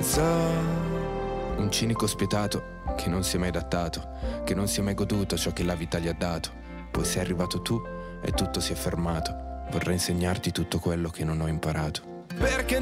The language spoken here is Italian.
senza un cinico spietato che non si è mai adattato, che non si è mai goduto ciò che la vita gli ha dato. Poi sei arrivato tu e tutto si è fermato. Vorrei insegnarti tutto quello che non ho imparato. Perché